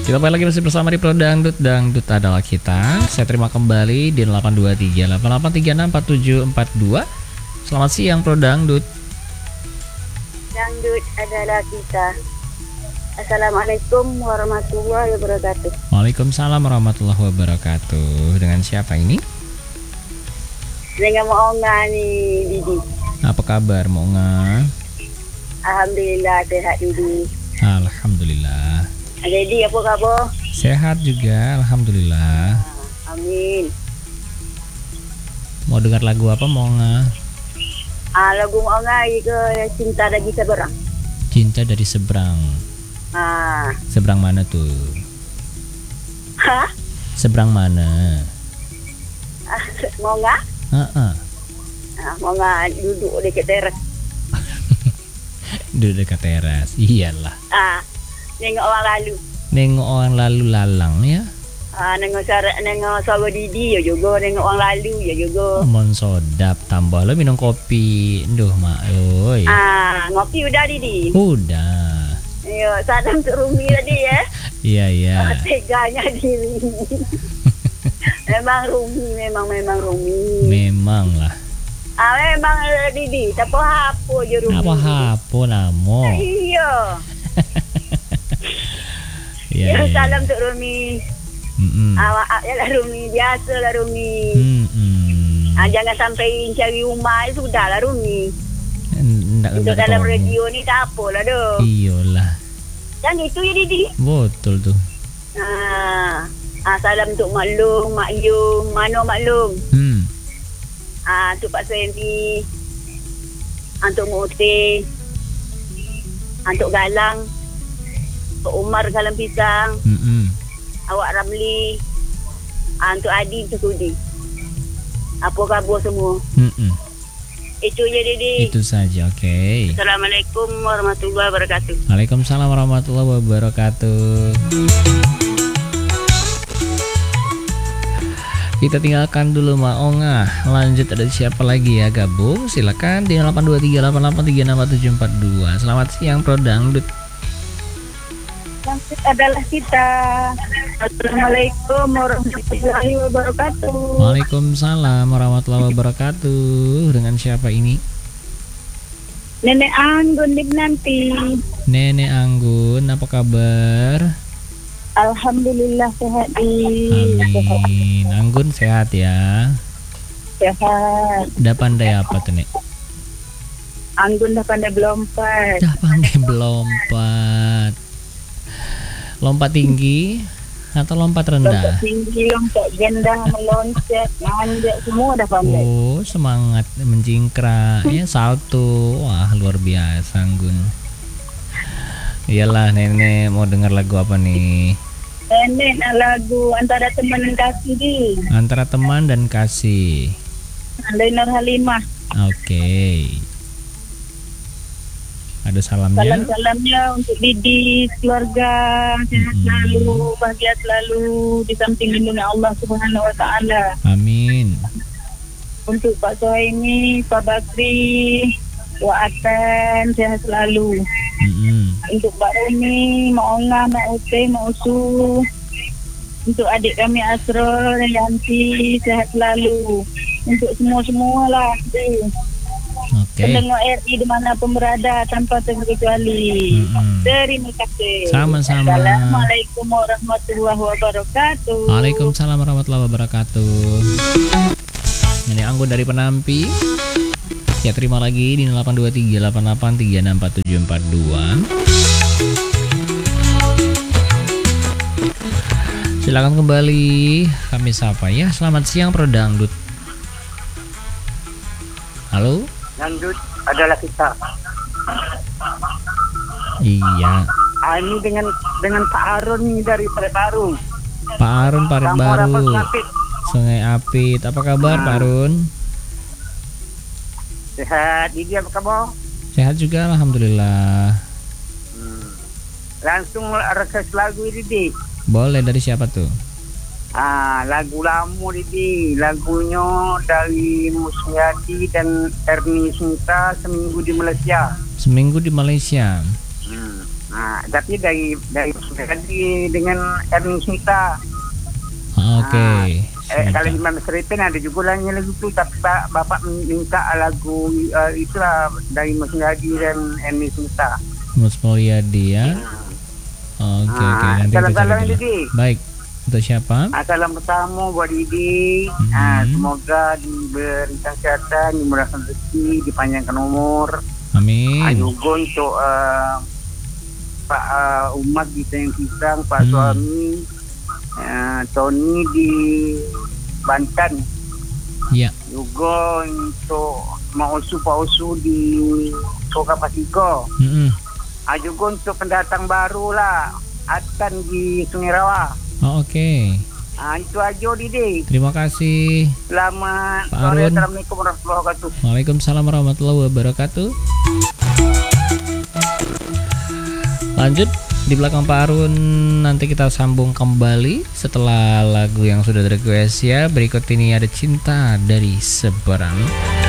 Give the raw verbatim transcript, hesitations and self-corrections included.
Kita balik lagi masih bersama di Pro Dangdut. Dangdut adalah kita. Saya terima kembali di delapan dua tiga delapan delapan tiga enam empat tujuh empat dua. Selamat siang Pro Dangdut. Dangdut adalah kita. Assalamualaikum warahmatullahi wabarakatuh. Waalaikumsalam warahmatullahi wabarakatuh. Dengan siapa ini? Dengan Monga nih, Didi. Apa kabar Monga? Alhamdulillah sehat, Didi. Alhamdulillah. Didi, apa kabar? Sehat juga, alhamdulillah. Amin. Mau dengar lagu apa Monga? Ah, lagu Monga ke Cinta Dari Seberang. Cinta Dari Seberang. Ah. Seberang mana tuh? Hah? Seberang mana? Ah, Monga? Heeh. Ah, Monga duduk di teras. Duduk dekat teras. Iyalah. Ah, nengok orang lalu. Nengok orang lalu lalang ya. Ah, nengok suara nengok suara Didi ya juga, nengok orang lalu ya juga. Mon sodap tambah lo minum kopi. Duh mak oi. Ah, ngopi udah Didi. Udah. Ayo, salam untuk Rumi tadi ya. Iya iya. Ah, teganya diri. Memang Rumi, memang memang Rumi. Memang lah. Ah, memang uh, Didi, tak apa je Rumi. Apa hapo namo? Iya. Iya. Ya, iya. salam untuk Rumi. Mm-mm. Awak ah, ya lah Rumi, biasalah Rumi. Mm-mm. Ah, jangan sampai cari rumah, sudah lah Rumi. Ndak Untuk ndak dalam ketemu. radio ni tak apalah doh. Iyalah. Kan itu ya Didi. Betul tuh. Ah, ah salam untuk Mak Long, Mak Yung, Mano Mak Long. Hmm. Ah, untuk Pak Sandy, untuk Mote, untuk Galang, untuk Umar Galang Pisang, Mm-mm. awak Ramli, ah, untuk Adi, untuk Sudi. Apa khabar semua? Mm-mm. Itu je Didi. Itu saja, oke. Okay. Assalamualaikum warahmatullahi wabarakatuh. Waalaikumsalam warahmatullahi wabarakatuh. Kita tinggalkan dulu Mak Onga. Lanjut ada siapa lagi ya gabung? Silakan di delapan dua tiga delapan delapan tiga enam empat tujuh empat dua. Selamat siang Pro Dangdut. Dangdut adalah kita. Assalamualaikum warahmatullahi wabarakatuh. Waalaikumsalam warahmatullahi wabarakatuh. Dengan siapa ini? Nenek Anggun nanti. Nenek Anggun, apa kabar? Alhamdulillah sehat di. Amin. Anggun sehat ya. Sehat. Udah pandai apa tuh Nek? Anggun dah pandai berlompat. Udah pandai melompat. Lompat tinggi atau lompat rendah? Lompat tinggi, lompat rendah, meloncat, manjat, semua dah pandai. Oh, semangat menjingkrak ya, salto. Wah, luar biasa Anggun. Iyalah nenek mau dengar lagu apa nih? Nenek nak lagu Antara Teman dan Kasih di. Antara Teman dan Kasih. Andai Nur Halimah. Oke. Ada salamnya. Salam-salamnya untuk Didi, keluarga, sehat Mm-mm. selalu, bahagia selalu, di samping lindungi Allah Subhanahu Wa Taala. Amin. Untuk Pak Sohaimi, Pak Bakri, Wak Atan, sehat selalu. Mm-mm. Untuk Mbak Rumi, Mak Onga, Mak Ute, Mak Usu. Untuk adik kami Asrul, Yanti, sehat selalu. Untuk semua-semua lah. Oke. Pendengar R I dimanapun berada tanpa terkecuali. Mm-mm. Terima kasih. Sama-sama. Assalamualaikum warahmatullahi wabarakatuh. Waalaikumsalam warahmatullahi wabarakatuh. Ini Anggun dari Penampi. Ya terima lagi di delapan dua tiga delapan delapan tiga enam empat tujuh empat dua. Silakan kembali kami sapa ya. Selamat siang Pro Dangdut. Halo? Dangdut adalah kita. Iya. Ah, ini dengan dengan Pak Arun nih dari Parepbaru. Pak Arun Parepbaru. Kamu dapat Sungai Apit. Apa kabar Ah. Pak Arun? Sehat, Didi apa kabar? Sehat juga alhamdulillah. Hmm. Langsung request lagu ini Didi. Boleh, dari siapa tuh? Ah, lagu lama Didi, lagunya dari Musnyadi dan Erni Sinta, Seminggu di Malaysia. Seminggu di Malaysia. Hmm. Nah, tapi dari dari tadi dengan Ernie Smita. Oke. Eh, kalau Imam Seripen ada juga lainnya lagu tu, tapi ba- bapak minta lagu uh, itulah dari Mas Mulyadi dan Ernie Smita. Mas Mulyadi ya. Oke Ah, oke, nanti kita salam-salam, cari dulu. Didi. Baik, untuk siapa? Ah, salam pertama buat Didi. Mhm. Ah, semoga diberikan kesehatan, dimurahkan rezeki, dipanjangkan umur. Ah, Amin. juga untuk uh, Pak uh, Umat di Sayang Kisang, Pak Hmm. Suami, uh, Tony di Banten. Ya. Juga untuk Mak Osu, Pak Osu di Soka Pasiko. Mm-mm. Ah, juga untuk pendatang baru lah, Atan di Sungai Rawa. Oh, oke. Ah, itu aja Didi. Terima kasih. Selamat Pak sore. Arun. Assalamualaikum warahmatullahi wabarakatuh. Waalaikumsalam warahmatullahi wabarakatuh. Lanjut di belakang Pak Arun, nanti kita sambung kembali setelah lagu yang sudah di request ya. Berikut ini ada Cinta dari Seberang.